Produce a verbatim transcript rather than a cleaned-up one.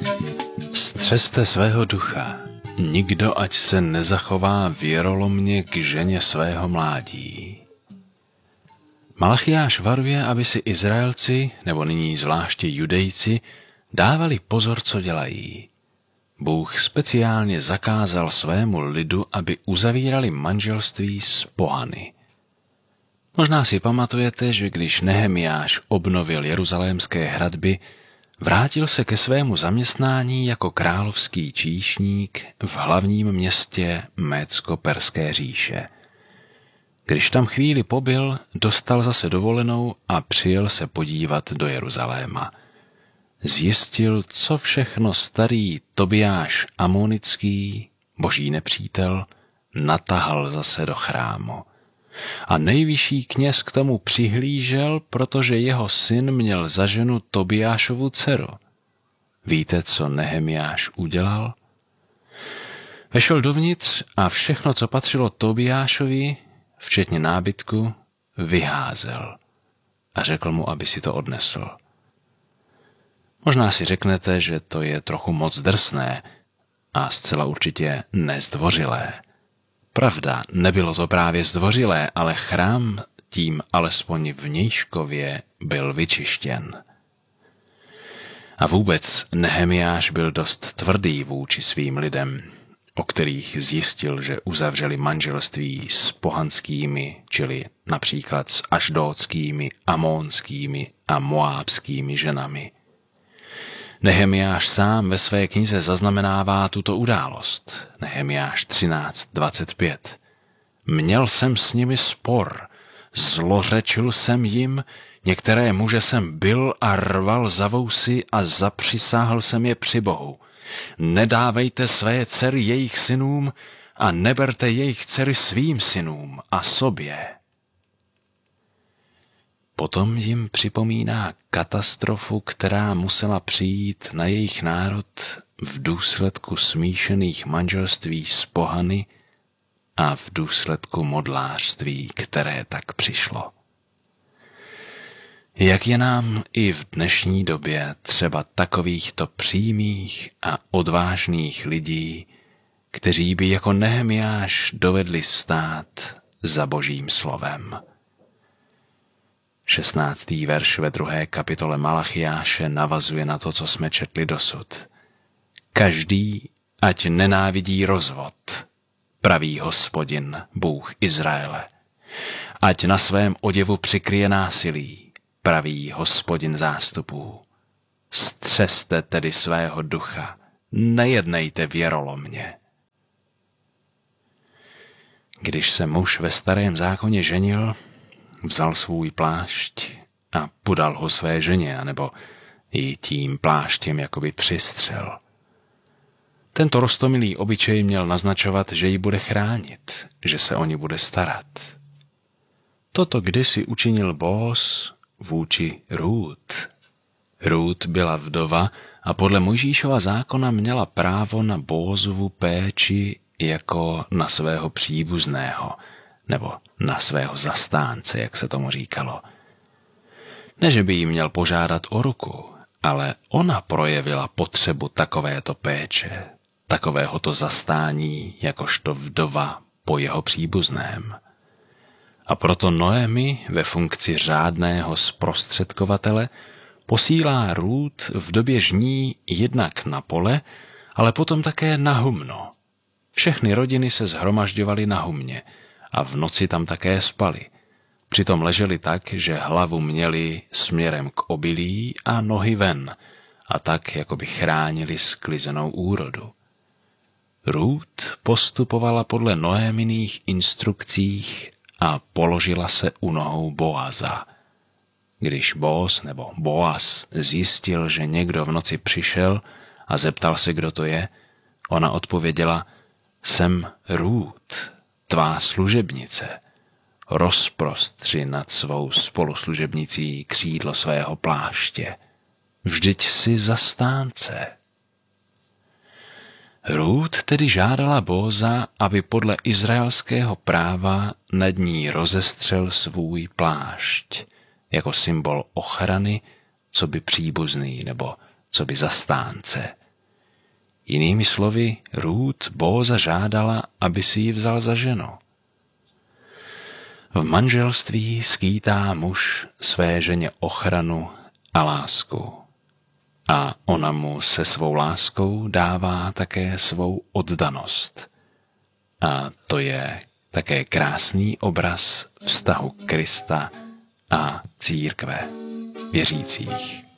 Střeste svého ducha, nikdo ať se nezachová věrolomně k ženě svého mládí. Malachiáš varuje, aby si Izraelci, nebo nyní zvláště Judejci, dávali pozor, co dělají. Bůh speciálně zakázal svému lidu, aby uzavírali manželství s pohany. Možná si pamatujete, že když Nehemiáš obnovil jeruzalémské hradby, vrátil se ke svému zaměstnání jako královský číšník v hlavním městě Mécko-Perské říše. Když tam chvíli pobyl, dostal zase dovolenou a přijel se podívat do Jeruzaléma. Zjistil, co všechno starý Tobiáš Amonický, boží nepřítel, natahal zase do chrámu. A nejvyšší kněz k tomu přihlížel, protože jeho syn měl za ženu Tobiášovu dceru. Víte, co Nehemiáš udělal? Vešel dovnitř a všechno, co patřilo Tobiášovi, včetně nábytku, vyházel a řekl mu, aby si to odnesl. Možná si řeknete, že to je trochu moc drsné a zcela určitě nezdvořilé. Pravda, nebylo to právě zdvořilé, ale chrám tím alespoň vnějškově byl vyčištěn. A vůbec Nehemiáš byl dost tvrdý vůči svým lidem, o kterých zjistil, že uzavřeli manželství s pohanskými, čili například s ašdódskými, amonskými a moábskými ženami. Nehemiáš sám ve své knize zaznamenává tuto událost. Nehemiáš třináct dvacet pět. Měl jsem s nimi spor, zlořečil jsem jim, některé muže jsem bil a rval za vousy a zapřisáhl jsem je při Bohu. Nedávejte své dcery jejich synům a neberte jejich dcery svým synům a sobě. Potom jim připomíná katastrofu, která musela přijít na jejich národ v důsledku smíšených manželství s pohany a v důsledku modlářství, které tak přišlo. Jak je nám i v dnešní době třeba takovýchto přímých a odvážných lidí, kteří by jako Nehemiáš dovedli stát za Božím slovem. šestnáctý verš ve druhé kapitole Malachiáše navazuje na to, co jsme četli dosud. Každý, ať nenávidí rozvod, pravý Hospodin, Bůh Izraele. Ať na svém oděvu přikryje násilí, pravý Hospodin zástupů. Střeste tedy svého ducha, nejednejte věrolomně. Když se muž ve starém zákoně ženil, vzal svůj plášť a podal ho své ženě, anebo ji tím pláštěm jakoby přistřel. Tento roztomilý obyčej měl naznačovat, že ji bude chránit, že se o ní bude starat. Toto kdysi učinil Bóz vůči Rút. Rút byla vdova a podle Mojžíšova zákona měla právo na Bózovu péči jako na svého příbuzného, nebo na svého zastánce, jak se tomu říkalo. Ne, že by jí měl požádat o ruku, ale ona projevila potřebu takovéto péče, takovéhoto zastání, jakožto vdova po jeho příbuzném. A proto Noemi ve funkci řádného zprostředkovatele posílá Rút v době žní jednak na pole, ale potom také na humno. Všechny rodiny se shromažďovaly na humně a v noci tam také spali. Přitom leželi tak, že hlavu měli směrem k obilí a nohy ven, a tak jako by chránili sklizenou úrodu. Rút postupovala podle Noéminých instrukcích a položila se u nohou Boaza. Když Bóz nebo Boaz zjistil, že někdo v noci přišel a zeptal se, kdo to je, ona odpověděla: Jsem Rút, tvá služebnice. Rozprostři nad svou spoluslužebnicí křídlo svého pláště. Vždyť jsi zastánce. Rút tedy žádala Bóza, aby podle izraelského práva nad ní rozestřel svůj plášť, jako symbol ochrany, co by příbuzný nebo co by zastánce. Jinými slovy, Ruth Bóza žádala, aby si ji vzal za ženu. V manželství skýtá muž své ženě ochranu a lásku. A ona mu se svou láskou dává také svou oddanost. A to je také krásný obraz vztahu Krista a církve věřících.